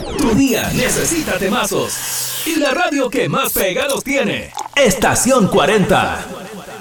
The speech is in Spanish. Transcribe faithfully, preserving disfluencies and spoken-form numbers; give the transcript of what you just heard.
Tu día necesita temazos. Y la radio que más pegados tiene. Estación cuarenta.